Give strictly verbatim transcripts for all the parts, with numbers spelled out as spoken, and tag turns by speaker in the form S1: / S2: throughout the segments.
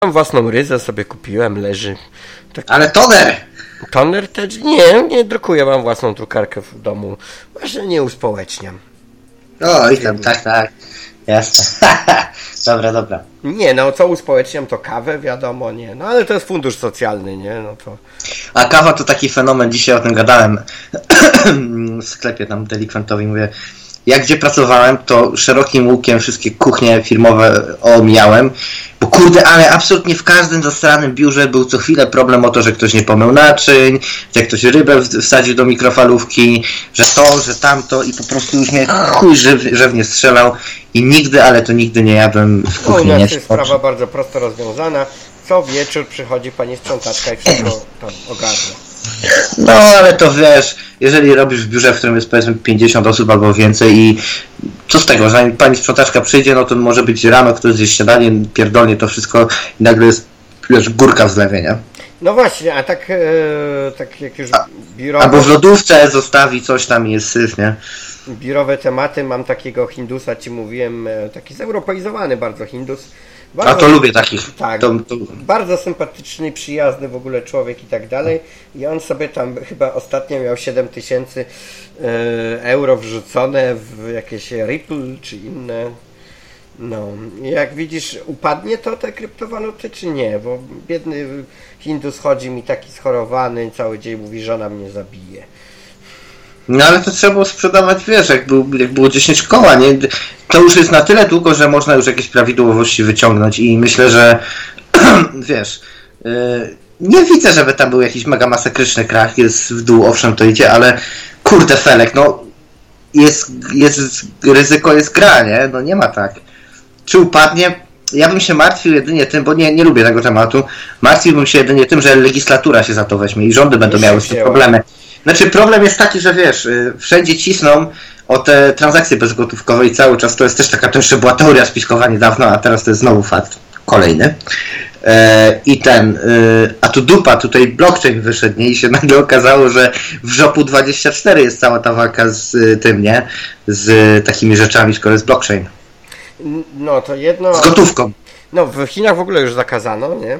S1: Mam własną ryzę, sobie kupiłem, leży.
S2: Tak... Ale toner!
S1: Toner też? Nie, nie drukuję, mam własną drukarkę w domu. Właśnie nie uspołeczniam.
S2: O, i tam, tak, tak. Jasne. Dobra, dobra.
S1: Nie, no co uspołeczniam, to kawę, wiadomo, nie. No ale to jest fundusz socjalny, nie? No to...
S2: A kawa to taki fenomen, dzisiaj o tym gadałem w sklepie tam delikwentowi, mówię, jak gdzie pracowałem, to szerokim łukiem wszystkie kuchnie firmowe omijałem, bo kurde, ale absolutnie w każdym zasranym biurze był co chwilę problem o to, że ktoś nie pomył naczyń, że ktoś rybę wsadził do mikrofalówki, że to, że tamto i po prostu już mnie chuj żywnie strzelał i nigdy, ale to nigdy nie jadłem w kuchni.
S1: No, u nas jest sprawa bardzo prosto rozwiązana. Co wieczór przychodzi pani sprzątaczka i wszystko tam ogarnia.
S2: No, ale to wiesz, jeżeli robisz w biurze, w którym jest powiedzmy pięćdziesiąt osób albo więcej i co z tego, że pani sprzątaczka przyjdzie, no to może być rano, ktoś zje śniadanie, pierdolnie to wszystko i nagle jest, wiesz, górka w zlewie, nie?
S1: No właśnie, a tak, e, tak jak już biurowe...
S2: Albo w lodówce zostawi coś tam i jest syf, nie?
S1: Biurowe tematy, mam takiego Hindusa, ci mówiłem, taki zeuropeizowany bardzo Hindus.
S2: Bardzo, a to lubię takich.
S1: Tak,
S2: to, to...
S1: bardzo sympatyczny, przyjazny w ogóle człowiek i tak dalej. I on sobie tam chyba ostatnio miał siedem tysięcy euro wrzucone w jakieś Ripple czy inne. No, jak widzisz, upadnie to te kryptowaluty czy nie? Bo biedny Hindus chodzi mi taki schorowany, cały dzień mówi, żona mnie zabije.
S2: No ale to trzeba było sprzedawać, wiesz, jak, był, jak było dziesięć koła, nie? To już jest na tyle długo, że można już jakieś prawidłowości wyciągnąć i myślę, że wiesz, yy, nie widzę, żeby tam był jakiś mega masakryczny krach, jest w dół, owszem to idzie, ale kurde Felek, no jest, jest ryzyko jest gra, nie? No nie ma tak. Czy upadnie? Ja bym się martwił jedynie tym, bo nie, nie lubię tego tematu, martwiłbym się jedynie tym, że legislatura się za to weźmie i rządy będą miały z tym problemy. Znaczy problem jest taki, że wiesz, wszędzie cisną o te transakcje bezgotówkowe i cały czas to jest też taka, to jeszcze była teoria spiskowa niedawno, a teraz to jest znowu fakt kolejny. E, I ten, e, a tu dupa, tutaj blockchain wyszedł, nie? I się nagle okazało, że w żopu dwadzieścia cztery jest cała ta walka z tym, nie? Z takimi rzeczami, skoro jest blockchain.
S1: No to jedno...
S2: Z gotówką.
S1: No w Chinach w ogóle już zakazano, nie?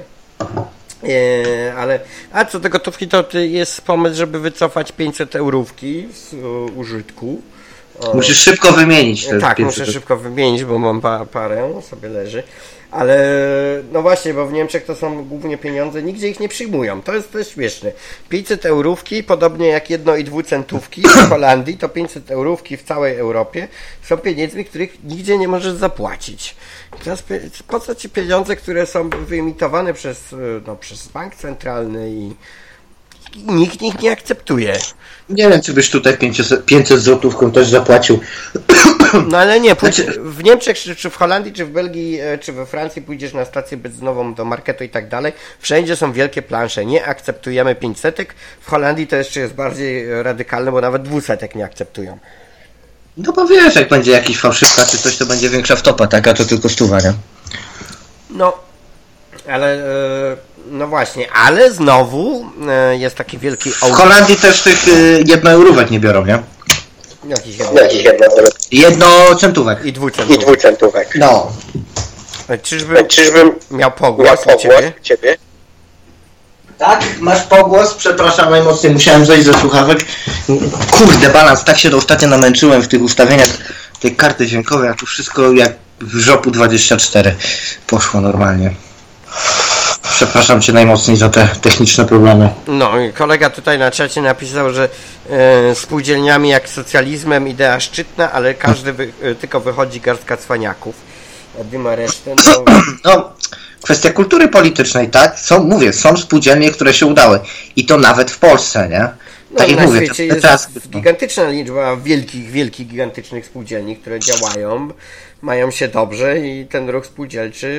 S1: Eee, ale, a co do gotówki, to jest pomysł, żeby wycofać pięćset eurówki z uh, użytku. O,
S2: musisz szybko wymienić. Te
S1: tak,
S2: pięćset.
S1: muszę szybko wymienić, bo mam pa, parę, sobie leży. Ale no właśnie, bo w Niemczech to są głównie pieniądze, nigdzie ich nie przyjmują. To jest też śmieszne. pięćset eurówki, podobnie jak jedno i dwucentówki w Holandii, to pięćset eurówki w całej Europie są pieniędzmi, których nigdzie nie możesz zapłacić. Teraz po co ci pieniądze, które są wyemitowane przez, no, przez bank centralny i, i nikt ich nie akceptuje.
S2: Nie wiem, czy byś tutaj pięćset złotówką też zapłacił.
S1: No ale nie, znaczy... w Niemczech, czy w Holandii, czy w Belgii, czy we Francji pójdziesz na stację benzynową do marketu i tak dalej, wszędzie są wielkie plansze, nie akceptujemy pięćsetek, w Holandii to jeszcze jest bardziej radykalne, bo nawet dwusetek nie akceptują.
S2: No bo wiesz, jak będzie jakiś fałszywka czy coś, to będzie większa wtopa, tak, a to tylko stuwa, nie?
S1: No, ale... No właśnie, ale znowu jest taki wielki...
S2: W Holandii też tych jednoeurówek nie biorą, nie?
S1: Jakich jedno...
S2: Jednocentówek.
S1: I dwucentówek.
S3: I dwucentówek.
S2: No.
S1: Czyżbym,
S3: Czyżbym
S1: miał pogłos,
S3: miał pogłos
S1: u ciebie?
S3: u ciebie?
S2: Tak, masz pogłos? Przepraszam najmocniej, musiałem zejść ze słuchawek. Kurde, balans, tak się ostatnio namęczyłem w tych ustawieniach tej karty dźwiękowej, a tu wszystko jak w żopu dwadzieścia cztery poszło normalnie. Przepraszam cię najmocniej za te techniczne problemy.
S1: No i kolega tutaj na czacie napisał, że e, spółdzielniami jak socjalizmem idea szczytna, ale każdy wy, e, tylko wychodzi garstka cwaniaków. A dyma resztę, no...
S2: no, kwestia kultury politycznej, tak? Są, mówię, są spółdzielnie, które się udały. I to nawet w Polsce, nie?
S1: No,
S2: tak jak
S1: na
S2: mówię,
S1: świecie jest
S2: czas...
S1: gigantyczna liczba wielkich, wielkich, gigantycznych spółdzielni, które działają, mają się dobrze i ten ruch spółdzielczy...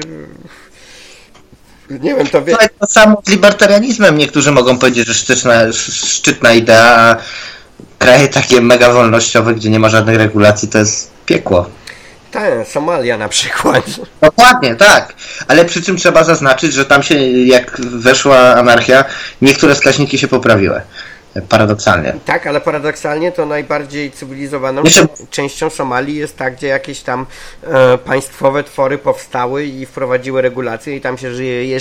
S1: Nie wiem, to wie...
S2: No, to samo z libertarianizmem. Niektórzy mogą powiedzieć, że szczytna, szczytna idea, a kraje takie mega wolnościowe, gdzie nie ma żadnych regulacji, to jest piekło.
S1: Tak, Somalia na przykład.
S2: Dokładnie, tak. Ale przy czym trzeba zaznaczyć, że tam się, jak weszła anarchia, niektóre wskaźniki się poprawiły. Paradoksalnie.
S1: Tak, ale paradoksalnie to najbardziej cywilizowaną
S2: Jeszcze...
S1: częścią Somalii jest ta, gdzie jakieś tam e, państwowe twory powstały i wprowadziły regulacje i tam się żyje